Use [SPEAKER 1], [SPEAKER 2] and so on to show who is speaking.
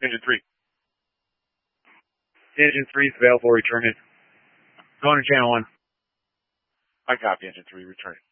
[SPEAKER 1] Engine 3.
[SPEAKER 2] Engine 3 is available. Return it. Going to channel 1.
[SPEAKER 1] I copy. Engine 3. Return it.